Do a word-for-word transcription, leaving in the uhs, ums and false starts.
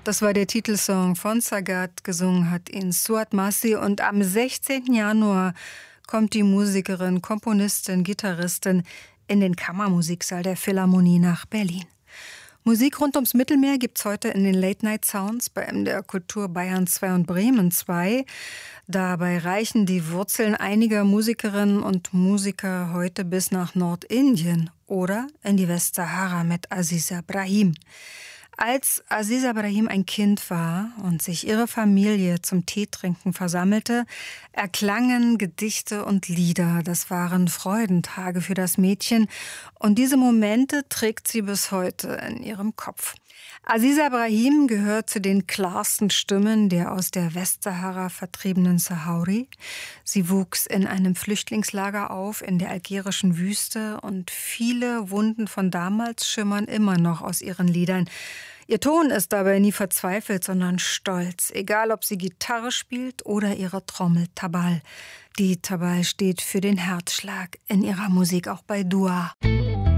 Das war der Titelsong von Sagat, gesungen hat ihn Suat Masih. Und am sechzehnten Januar kommt die Musikerin, Komponistin, Gitarristin in den Kammermusiksaal der Philharmonie nach Berlin. Musik rund ums Mittelmeer gibt's heute in den Late-Night-Sounds bei M D R Kultur Bayern zwei und Bremen zwei. Dabei reichen die Wurzeln einiger Musikerinnen und Musiker heute bis nach Nordindien oder in die Westsahara mit Aziza Brahim. Als Aziza Brahim ein Kind war und sich ihre Familie zum Teetrinken versammelte, erklangen Gedichte und Lieder. Das waren Freudentage für das Mädchen und diese Momente trägt sie bis heute in ihrem Kopf. Aziza Brahim gehört zu den klarsten Stimmen der aus der Westsahara vertriebenen Sahauri. Sie wuchs in einem Flüchtlingslager auf in der algerischen Wüste und viele Wunden von damals schimmern immer noch aus ihren Liedern. Ihr Ton ist dabei nie verzweifelt, sondern stolz, egal ob sie Gitarre spielt oder ihre Trommel Tabal. Die Tabal steht für den Herzschlag in ihrer Musik, auch bei Dua.